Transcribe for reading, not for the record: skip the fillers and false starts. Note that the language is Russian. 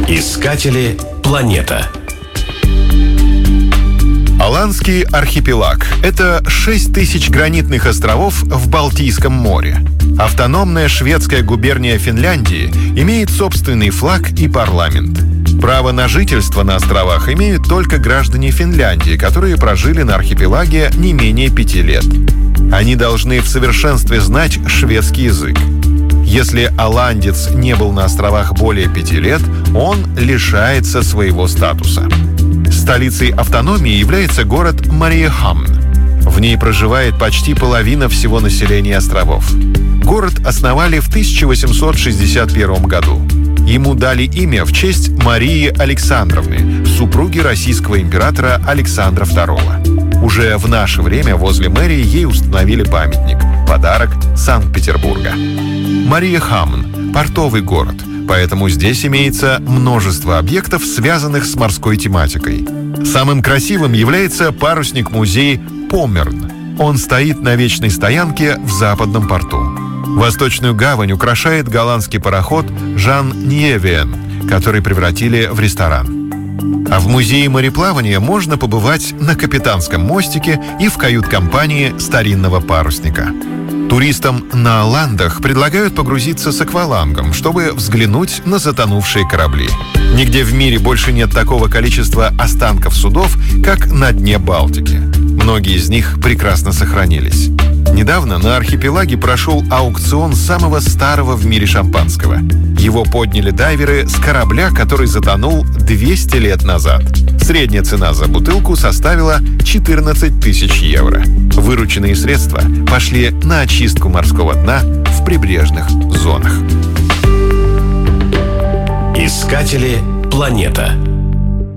Искатели планета. Аландский архипелаг – это 6000 гранитных островов в Балтийском море. Автономная шведская губерния Финляндии имеет собственный флаг и парламент. Право на жительство на островах имеют только граждане Финляндии, которые прожили на архипелаге не менее 5 лет. Они должны в совершенстве знать шведский язык. Если аландец не был на островах более 5 лет, он лишается своего статуса. Столицей автономии является город Мариехамн. В ней проживает почти половина всего населения островов. Город основали в 1861 году. Ему дали имя в честь Марии Александровны, супруги российского императора Александра II. Уже в наше время возле мэрии ей установили памятник. Подарок Санкт-Петербурга. Мариехамн – портовый город, поэтому здесь имеется множество объектов, связанных с морской тематикой. Самым красивым является парусник-музей Померн. Он стоит на вечной стоянке в западном порту. Восточную гавань украшает голландский пароход «Жан Ниевен», который превратили в ресторан. А в музее мореплавания можно побывать на капитанском мостике и в кают-компании старинного парусника. Туристам на Аландах предлагают погрузиться с аквалангом, чтобы взглянуть на затонувшие корабли. Нигде в мире больше нет такого количества останков судов, как на дне Балтики. Многие из них прекрасно сохранились. Недавно на архипелаге прошел аукцион самого старого в мире шампанского. Его подняли дайверы с корабля, который затонул 200 лет назад. Средняя цена за бутылку составила 14 тысяч евро. Вырученные средства пошли на очистку морского дна в прибрежных зонах. Искатели планета.